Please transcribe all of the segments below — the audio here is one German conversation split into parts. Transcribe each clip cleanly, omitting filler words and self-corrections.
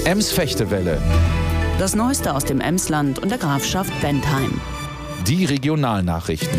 Ems-Fechtewelle. Das Neueste aus dem Emsland und der Grafschaft Bentheim. Die Regionalnachrichten.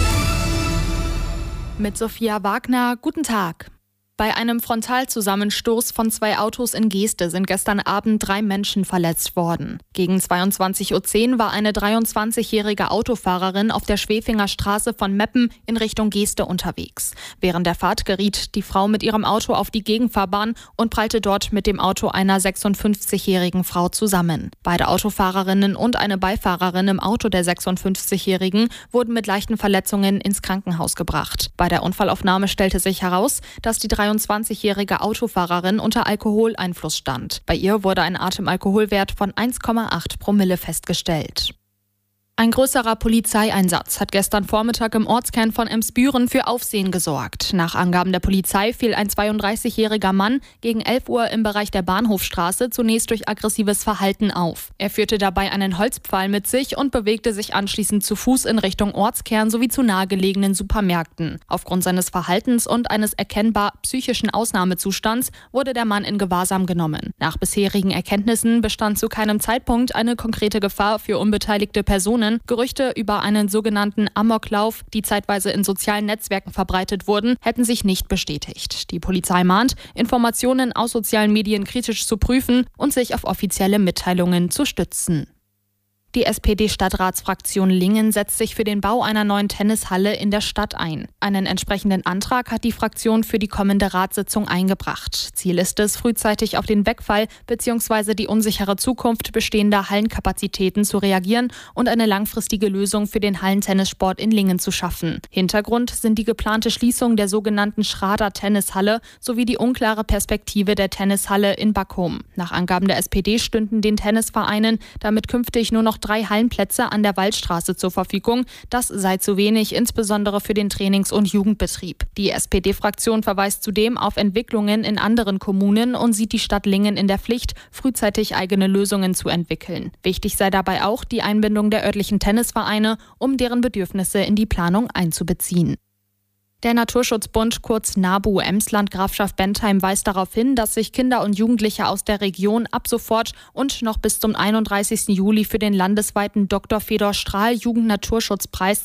Mit Sophia Wagner, guten Tag. Bei einem Frontalzusammenstoß von 2 Autos in Geeste sind gestern Abend 3 Menschen verletzt worden. Gegen 22:10 Uhr war eine 23-jährige Autofahrerin auf der Schwefinger Straße von Meppen in Richtung Geeste unterwegs. Während der Fahrt geriet die Frau mit ihrem Auto auf die Gegenfahrbahn und prallte dort mit dem Auto einer 56-jährigen Frau zusammen. Beide Autofahrerinnen und eine Beifahrerin im Auto der 56-jährigen wurden mit leichten Verletzungen ins Krankenhaus gebracht. Bei der Unfallaufnahme stellte sich heraus, dass die 23-jährige Autofahrerin unter Alkoholeinfluss stand. Bei ihr wurde ein Atemalkoholwert von 1,8 Promille festgestellt. Ein größerer Polizeieinsatz hat gestern Vormittag im Ortskern von Emsbüren für Aufsehen gesorgt. Nach Angaben der Polizei fiel ein 32-jähriger Mann gegen 11 Uhr im Bereich der Bahnhofstraße zunächst durch aggressives Verhalten auf. Er führte dabei einen Holzpfahl mit sich und bewegte sich anschließend zu Fuß in Richtung Ortskern sowie zu nahegelegenen Supermärkten. Aufgrund seines Verhaltens und eines erkennbar psychischen Ausnahmezustands wurde der Mann in Gewahrsam genommen. Nach bisherigen Erkenntnissen bestand zu keinem Zeitpunkt eine konkrete Gefahr für unbeteiligte Personen. Gerüchte über einen sogenannten Amoklauf, die zeitweise in sozialen Netzwerken verbreitet wurden, hätten sich nicht bestätigt. Die Polizei mahnt, Informationen aus sozialen Medien kritisch zu prüfen und sich auf offizielle Mitteilungen zu stützen. Die SPD-Stadtratsfraktion Lingen setzt sich für den Bau einer neuen Tennishalle in der Stadt ein. Einen entsprechenden Antrag hat die Fraktion für die kommende Ratssitzung eingebracht. Ziel ist es, frühzeitig auf den Wegfall bzw. die unsichere Zukunft bestehender Hallenkapazitäten zu reagieren und eine langfristige Lösung für den Hallentennissport in Lingen zu schaffen. Hintergrund sind die geplante Schließung der sogenannten Schrader Tennishalle sowie die unklare Perspektive der Tennishalle in Backhoum. Nach Angaben der SPD stünden den Tennisvereinen damit künftig nur noch 3 Hallenplätze an der Waldstraße zur Verfügung. Das sei zu wenig, insbesondere für den Trainings- und Jugendbetrieb. Die SPD-Fraktion verweist zudem auf Entwicklungen in anderen Kommunen und sieht die Stadt Lingen in der Pflicht, frühzeitig eigene Lösungen zu entwickeln. Wichtig sei dabei auch die Einbindung der örtlichen Tennisvereine, um deren Bedürfnisse in die Planung einzubeziehen. Der Naturschutzbund, kurz NABU Emsland Grafschaft Bentheim, weist darauf hin, dass sich Kinder und Jugendliche aus der Region ab sofort und noch bis zum 31. Juli für den landesweiten Dr. Fedor Strahl Jugend-Naturschutzpreis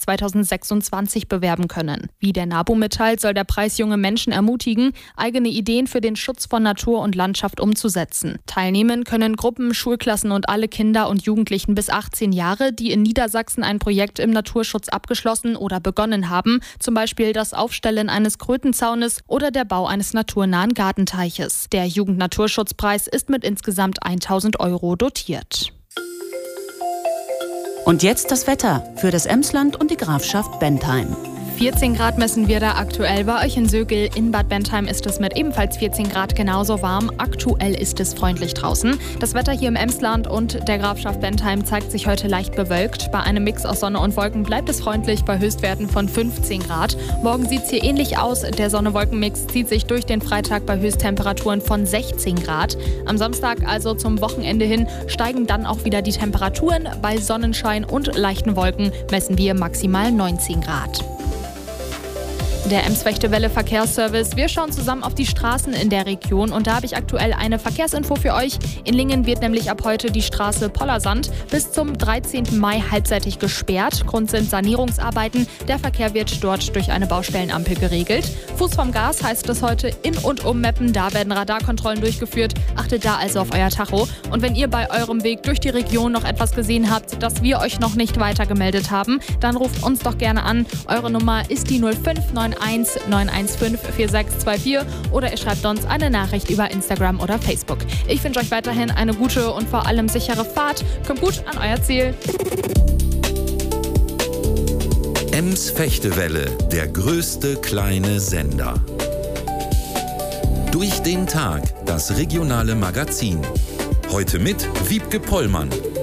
2026 bewerben können. Wie der NABU mitteilt, soll der Preis junge Menschen ermutigen, eigene Ideen für den Schutz von Natur und Landschaft umzusetzen. Teilnehmen können Gruppen, Schulklassen und alle Kinder und Jugendlichen bis 18 Jahre, die in Niedersachsen ein Projekt im Naturschutz abgeschlossen oder begonnen haben, zum Beispiel das Aufstellen eines Krötenzaunes oder der Bau eines naturnahen Gartenteiches. Der Jugendnaturschutzpreis ist mit insgesamt 1.000 € dotiert. Und jetzt das Wetter für das Emsland und die Grafschaft Bentheim. 14 Grad messen wir da aktuell bei euch in Sögel. In Bad Bentheim ist es mit ebenfalls 14 Grad genauso warm. Aktuell ist es freundlich draußen. Das Wetter hier im Emsland und der Grafschaft Bentheim zeigt sich heute leicht bewölkt. Bei einem Mix aus Sonne und Wolken bleibt es freundlich bei Höchstwerten von 15 Grad. Morgen sieht es hier ähnlich aus. Der Sonne-Wolken-Mix zieht sich durch den Freitag bei Höchsttemperaturen von 16 Grad. Am Samstag, also zum Wochenende hin, steigen dann auch wieder die Temperaturen. Bei Sonnenschein und leichten Wolken messen wir maximal 19 Grad. Der Ems-Fechtewelle Verkehrsservice. Wir schauen zusammen auf die Straßen in der Region und da habe ich aktuell eine Verkehrsinfo für euch. In Lingen wird nämlich ab heute die Straße Pollersand bis zum 13. Mai halbseitig gesperrt. Grund sind Sanierungsarbeiten. Der Verkehr wird dort durch eine Baustellenampel geregelt. Fuß vom Gas heißt es heute in und um Meppen. Da werden Radarkontrollen durchgeführt. Achtet da also auf euer Tacho. Und wenn ihr bei eurem Weg durch die Region noch etwas gesehen habt, das wir euch noch nicht weitergemeldet haben, dann ruft uns doch gerne an. Eure Nummer ist die 0591 915 4624 oder ihr schreibt uns eine Nachricht über Instagram oder Facebook. Ich wünsche euch weiterhin eine gute und vor allem sichere Fahrt. Kommt gut an euer Ziel. Ems-Fechtewelle, der größte kleine Sender. Durch den Tag, das regionale Magazin. Heute mit Wiebke Pollmann.